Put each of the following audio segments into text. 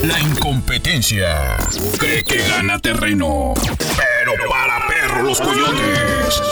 La incompetencia cree que gana terreno, pero para perro los coyotes.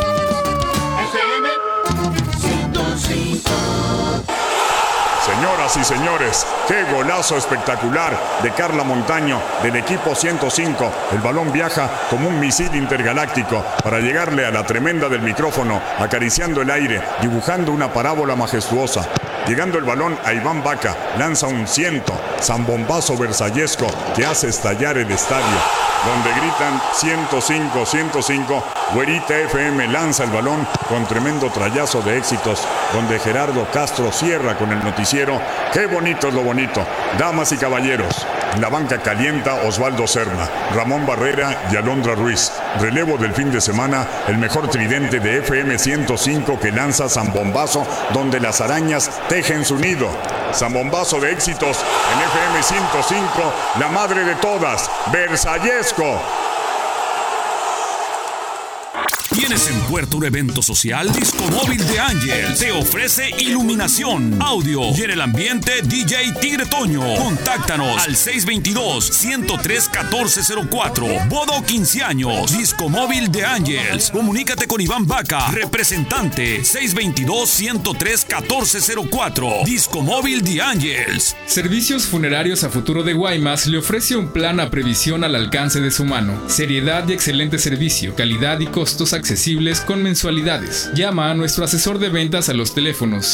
FM 105. Señoras y señores, qué golazo espectacular de Carla Montaño del equipo 105. El balón viaja como un misil intergaláctico para llegarle a la tremenda del micrófono, acariciando el aire, dibujando una parábola majestuosa. Llegando el balón a Iván Vaca, lanza un zambombazo versallesco que hace estallar el estadio, donde gritan 105, 105. Güerita FM lanza el balón con tremendo trayazo de éxitos, donde Gerardo Castro cierra con el noticiero. Qué bonito es lo bonito. Damas y caballeros, en la banca calienta Osvaldo Serna, Ramón Barrera y Alondra Ruiz. Relevo del fin de semana, el mejor tridente de FM 105 que lanza zambombazo donde las arañas tejen su nido. Zambombazo de éxitos en FM 105, la madre de todas, versallesco. ¿Tienes en puerta un evento social? Disco Móvil de Ángel te ofrece iluminación, audio y en el ambiente DJ Tigre Toño. Contáctanos al 622-103-1404. Boda o 15 años. Disco Móvil de Ángels. Comunícate con Iván Vaca, representante. 622-103-1404. Disco Móvil de Ángels. Servicios Funerarios a Futuro de Guaymas le ofrece un plan a previsión al alcance de su mano. Seriedad y excelente servicio, calidad y costos accesibles con mensualidades. Llama a nuestro asesor de ventas a los teléfonos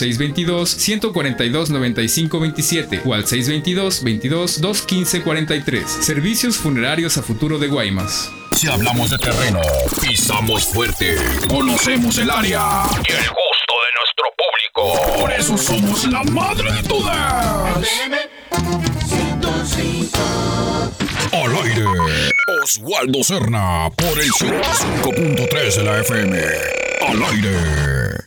622-142-9527 o al 622-22-215-43. Servicios Funerarios a Futuro de Guaymas. Si hablamos de terreno, pisamos fuerte. Conocemos el área y el gusto de nuestro público. Por eso somos la madre de todas. FM 105. Al aire, Osvaldo Serna por el 105.3 de la FM. Al aire.